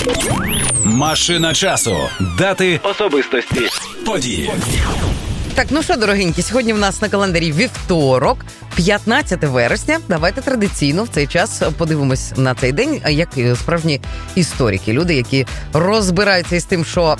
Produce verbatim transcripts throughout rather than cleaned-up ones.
Машина часу. Дати, особистості, події. Так, ну що, дорогенькі, сьогодні в нас на календарі вівторок, п'ятнадцяте вересня. Давайте традиційно в цей час подивимось на цей день, як справжні історики, люди, які розбираються із тим, що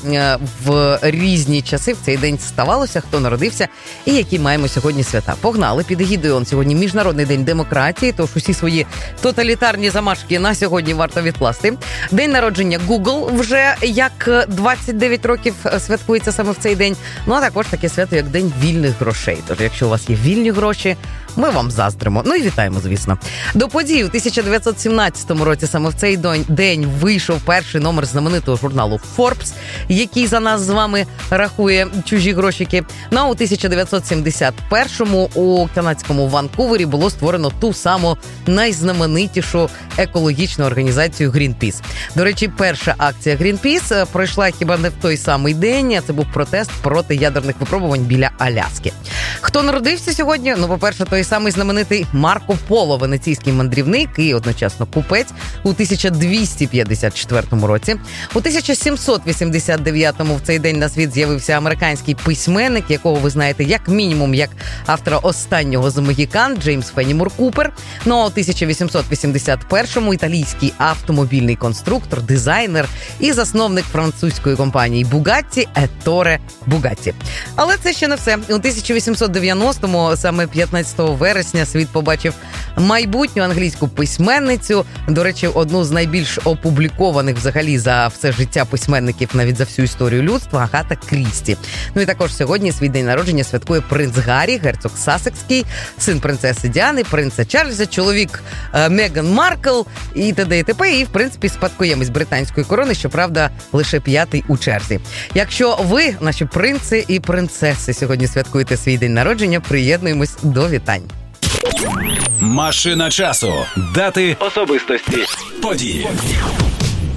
в різні часи в цей день ставалося, хто народився і які маємо сьогодні свята. Погнали, під егідою он сьогодні Міжнародний день демократії, тож усі свої тоталітарні замашки на сьогодні варто відкласти. День народження Google вже як двадцять дев'ять років святкується саме в цей день. Ну а також таке свято, як День вільних грошей. Тож, якщо у вас є вільні гроші, ми вам заздримо. Ну і вітаємо, звісно. До подій у тисяча дев'ятсот сімнадцятому році саме в цей день вийшов перший номер знаменитого журналу Forbes, який за нас з вами рахує чужі грошики. Ну а у тисяча дев'ятсот сімдесят першому у канадському Ванкувері було створено ту саму найзнаменитішу екологічну організацію Greenpeace. До речі, перша акція Greenpeace пройшла хіба не в той самий день. Це був протест проти ядерних випробувань біля Аляски. Хто народився сьогодні? Ну, по-перше, той самий знаменитий Марко Поло, венеційський мандрівник і одночасно купець у тисяча двісті п'ятдесят четвертому році. У тисяча сімсот вісімдесят дев'ятому в цей день на світ з'явився американський письменник, якого ви знаєте як мінімум як автора останнього з Могікан, Джеймс Феннімор Купер. Ну а у тисяча вісімсот вісімдесят першому італійський автомобільний конструктор, дизайнер і засновник французької компанії Bugatti Етторе Бугатті. Але це ще не все. У тисяча вісімсот дев'яностому, саме п'ятнадцятого вересня, світ побачив майбутню англійську письменницю, до речі, одну з найбільш опублікованих взагалі за все життя письменників, навіть за всю історію людства, Агата Крісті. Ну і також сьогодні свій день народження святкує принц Гаррі, герцог Сассекський, син принцеси Діани, принца Чарльза, чоловік е, Меган Маркл і т.д. і т.п. І, в принципі, спадкоємець британської корони, щоправда, лише п'ятий у черзі. Якщо ви, наші принци і принцеси, сьогодні святкуєте свій день народження, приєднуємось до вітань. Машина часу. Дати, особистості, події.